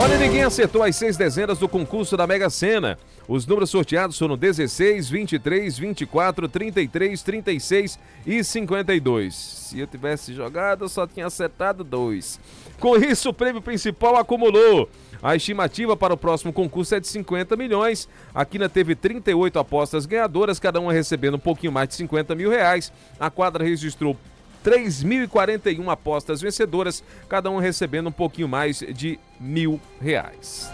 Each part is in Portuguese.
Olha, ninguém acertou as 6 dezenas do concurso da Mega Sena. Os números sorteados foram 16, 23, 24, 33, 36 e 52. Se eu tivesse jogado, eu só tinha acertado 2. Com isso, o prêmio principal acumulou. A estimativa para o próximo concurso é de 50 milhões. A Quina teve 38 apostas ganhadoras, cada uma recebendo um pouquinho mais de 50 mil reais. A quadra registrou 3.041 apostas vencedoras, cada uma recebendo um pouquinho mais de R$1.000.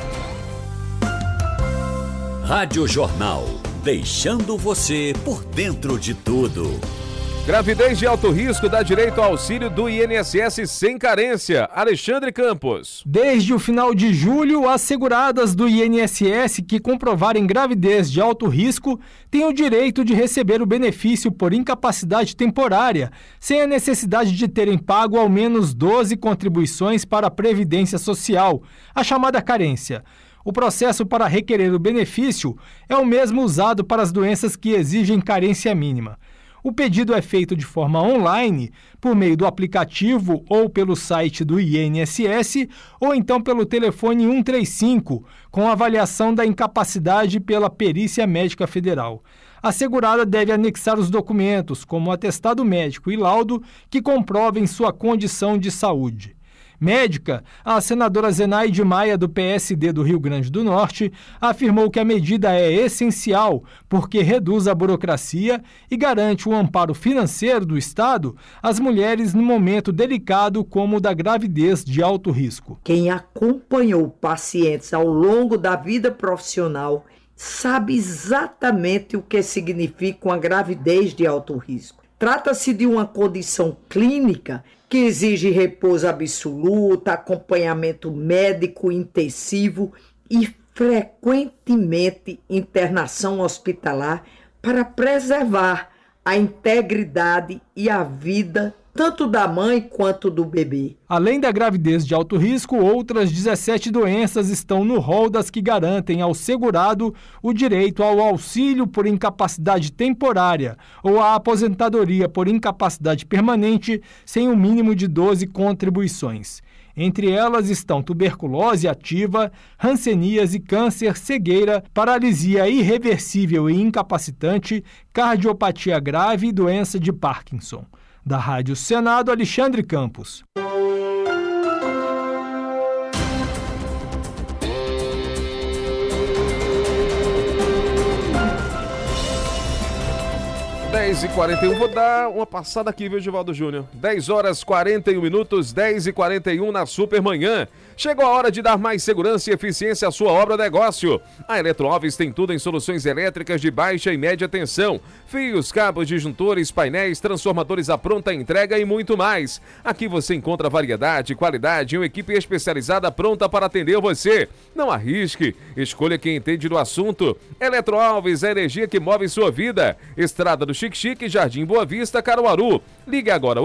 Rádio Jornal, deixando você por dentro de tudo. Gravidez de alto risco dá direito ao auxílio do INSS sem carência. Alexandre Campos. Desde o final de julho, as seguradas do INSS que comprovarem gravidez de alto risco têm o direito de receber o benefício por incapacidade temporária, sem a necessidade de terem pago ao menos 12 contribuições para a Previdência Social, a chamada carência. O processo para requerer o benefício é o mesmo usado para as doenças que exigem carência mínima. O pedido é feito de forma online, por meio do aplicativo ou pelo site do INSS, ou então pelo telefone 135, com avaliação da incapacidade pela Perícia Médica Federal. A segurada deve anexar os documentos, como atestado médico e laudo, que comprovem sua condição de saúde. Médica, a senadora Zenaide Maia, do PSD do Rio Grande do Norte, afirmou que a medida é essencial porque reduz a burocracia e garante o amparo financeiro do Estado às mulheres num momento delicado como o da gravidez de alto risco. Quem acompanhou pacientes ao longo da vida profissional sabe exatamente o que significa uma gravidez de alto risco. Trata-se de uma condição clínica que exige repouso absoluto, acompanhamento médico intensivo e, frequentemente, internação hospitalar para preservar a integridade e a vida tanto da mãe quanto do bebê. Além da gravidez de alto risco, outras 17 doenças estão no rol das que garantem ao segurado o direito ao auxílio por incapacidade temporária ou à aposentadoria por incapacidade permanente sem o mínimo de 12 contribuições. Entre elas estão tuberculose ativa, hanseníase, câncer, cegueira, paralisia irreversível e incapacitante, cardiopatia grave e doença de Parkinson. Da Rádio Senado, Alexandre Campos. 10h41, vou dar uma passada aqui, viu, Givaldo Júnior? 10h41, 10h41 na Supermanhã. Chegou a hora de dar mais segurança e eficiência à sua obra ou negócio. A Eletroalves tem tudo em soluções elétricas de baixa e média tensão. Fios, cabos, disjuntores, painéis, transformadores à pronta entrega e muito mais. Aqui você encontra variedade, qualidade e uma equipe especializada pronta para atender você. Não arrisque, escolha quem entende do assunto. Eletroalves, a energia que move sua vida. Estrada do Xique-Xique, Jardim Boa Vista, Caruaru. Ligue agora,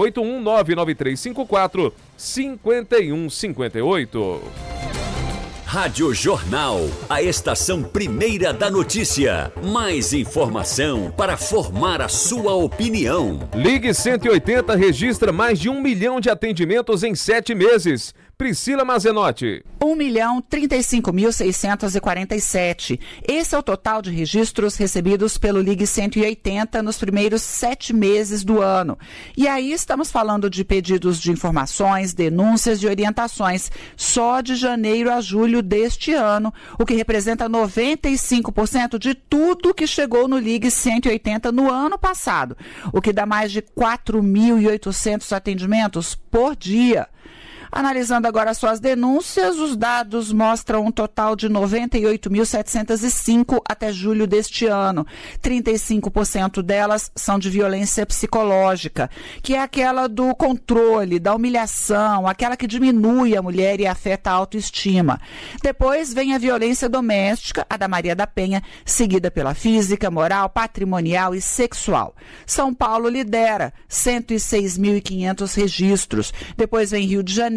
81-99354-5158. Rádio Jornal, a estação primeira da notícia. Mais informação para formar a sua opinião. Ligue 180, registra mais de 1 milhão de atendimentos em 7 meses. Priscila Mazenotti. 1.035.647. Esse é o total de registros recebidos pelo Ligue 180 nos primeiros 7 meses do ano. E aí estamos falando de pedidos de informações, denúncias e orientações só de janeiro a julho deste ano, o que representa 95% de tudo que chegou no Ligue 180 no ano passado, o que dá mais de 4.800 atendimentos por dia. Analisando agora suas denúncias, os dados mostram um total de 98.705 até julho deste ano. 35% delas são de violência psicológica, que é aquela do controle, da humilhação, aquela que diminui a mulher e afeta a autoestima. Depois vem a violência doméstica, a da Maria da Penha, seguida pela física, moral, patrimonial e sexual. São Paulo lidera, 106.500 registros. Depois vem Rio de Janeiro,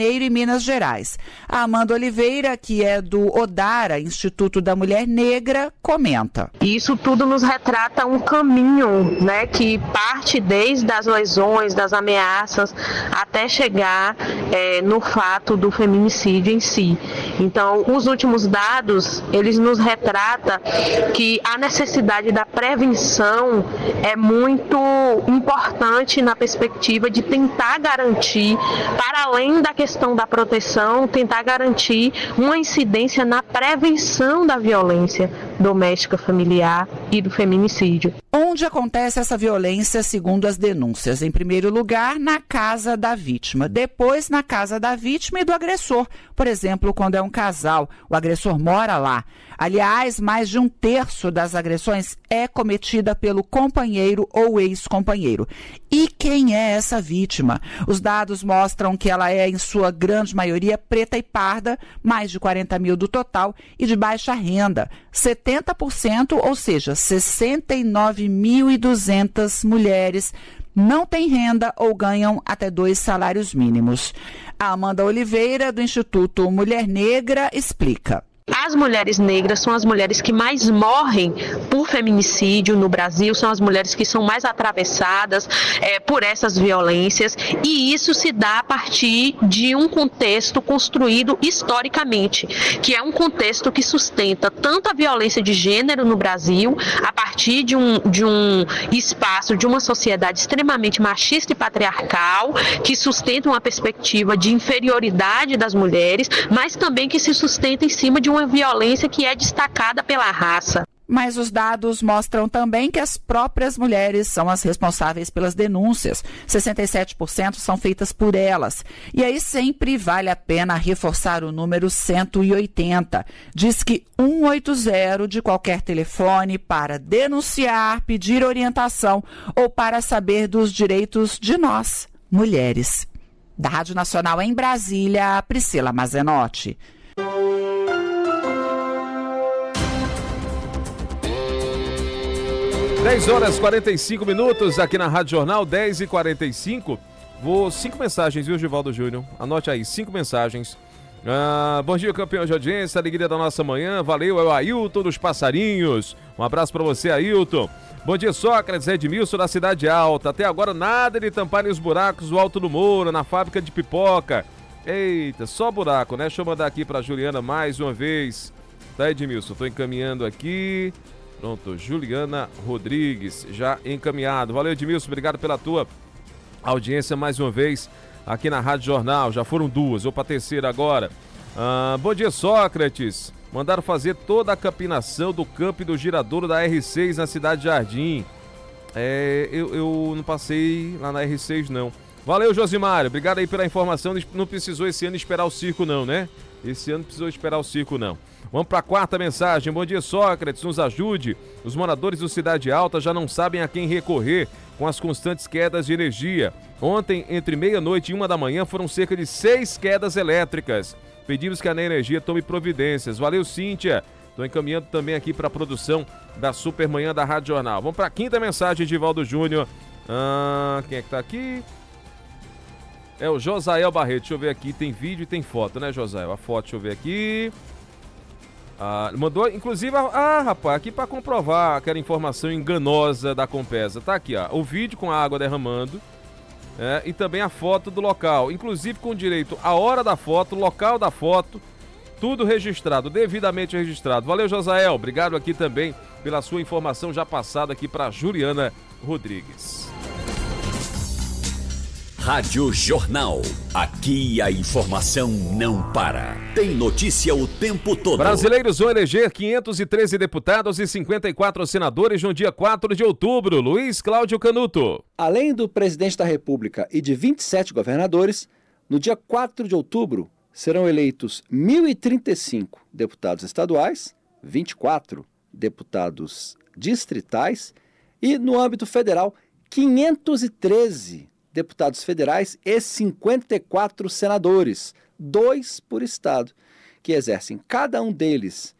Janeiro e Minas Gerais. A Amanda Oliveira, que é do ODARA, Instituto da Mulher Negra, comenta. Isso tudo nos retrata um caminho, né, que parte desde as lesões, das ameaças, até chegar no fato do feminicídio em si. Então, os últimos dados, eles nos retratam que a necessidade da prevenção é muito importante na perspectiva de tentar garantir, para além da questão da proteção, tentar garantir uma incidência na prevenção da violência doméstica, familiar e do feminicídio. Onde acontece essa violência, segundo as denúncias? Em primeiro lugar, na casa da vítima. Depois, na casa da vítima e do agressor. Por exemplo, quando é um casal, o agressor mora lá. Aliás, mais de 1/3 das agressões é cometida pelo companheiro ou ex-companheiro. E quem é essa vítima? Os dados mostram que ela é, em sua grande maioria, preta e parda, mais de 40 mil do total, e de baixa renda. 70%, ou seja, 69.200 mulheres não têm renda ou ganham até 2 salários mínimos. A Amanda Oliveira, do Instituto Mulher Negra, explica. As mulheres negras são as mulheres que mais morrem por feminicídio no Brasil, são as mulheres que são mais atravessadas por essas violências, e isso se dá a partir de um contexto construído historicamente, que é um contexto que sustenta tanto a violência de gênero no Brasil, a partir de um espaço, de uma sociedade extremamente machista e patriarcal, que sustenta uma perspectiva de inferioridade das mulheres, mas também que se sustenta em cima de uma violência que é destacada pela raça. Mas os dados mostram também que as próprias mulheres são as responsáveis pelas denúncias. 67% são feitas por elas. E aí sempre vale a pena reforçar o número 180. Diz que 180 de qualquer telefone para denunciar, pedir orientação ou para saber dos direitos de nós, mulheres. Da Rádio Nacional em Brasília, Priscila Mazenotti. 10h45 aqui na Rádio Jornal, 10h45. 5 mensagens, viu, Givaldo Júnior? Anote aí, 5 mensagens. Bom dia, campeão de audiência, alegria da nossa manhã. Valeu, é o Ailton dos Passarinhos. Um abraço pra você, Ailton. Bom dia, Sócrates, Edmilson da Cidade Alta. Até agora nada de tamparem os buracos do Alto do Moura, na fábrica de pipoca. Eita, só buraco, né? Deixa eu mandar aqui pra Juliana mais uma vez. Tá, Edmilson? Tô encaminhando aqui. Pronto, Juliana Rodrigues, já encaminhado. Valeu, Edmilson, obrigado pela tua audiência mais uma vez aqui na Rádio Jornal. Já foram 2, vou para a terceira agora. Bom dia, Sócrates. Mandaram fazer toda a capinação do campo e do giradouro da R6 na Cidade Jardim. Eu não passei lá na R6, não. Valeu, Josimário, obrigado aí pela informação. Não precisou esse ano esperar o circo, não, né? Esse ano não precisou esperar o circo, não. Vamos para a 4ª mensagem. Bom dia, Sócrates, nos ajude. Os moradores do Cidade Alta já não sabem a quem recorrer com as constantes quedas de energia. Ontem, entre meia-noite e 1 da manhã, foram cerca de 6 quedas elétricas. Pedimos que a Energia tome providências. Valeu, Cíntia. Estou encaminhando também aqui para a produção da Supermanhã da Rádio Jornal. Vamos para a 5ª mensagem de Givaldo Júnior. Quem é que está aqui? É o Josael Barreto. Deixa eu ver aqui. Tem vídeo e tem foto, né, Josael? A foto, deixa eu ver aqui. Mandou, inclusive, rapaz, aqui para comprovar aquela informação enganosa da Compesa. Tá aqui, ó, o vídeo com a água derramando e também a foto do local, inclusive com direito à hora da foto, local da foto, tudo registrado, devidamente registrado. Valeu, Josael, obrigado aqui também pela sua informação já passada aqui para Juliana Rodrigues. Rádio Jornal. Aqui a informação não para. Tem notícia o tempo todo. Brasileiros vão eleger 513 deputados e 54 senadores no dia 4 de outubro. Luiz Cláudio Canuto. Além do presidente da República e de 27 governadores, no dia 4 de outubro serão eleitos 1.035 deputados estaduais, 24 deputados distritais e, no âmbito federal, 513 deputados federais e 54 senadores, 2 por estado, que exercem cada um deles